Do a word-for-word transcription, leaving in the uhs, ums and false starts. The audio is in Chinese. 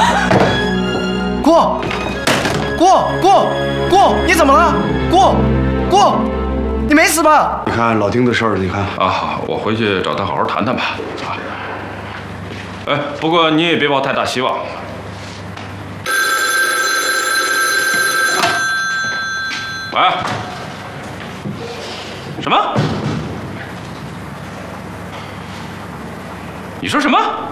姑，姑，姑，姑，你怎么了？姑，姑，你没死吧？ 你看老丁的事儿，你看啊，我回去找他好好谈谈吧。啊，哎，不过你也别抱太大希望。喂？什么？你说什么？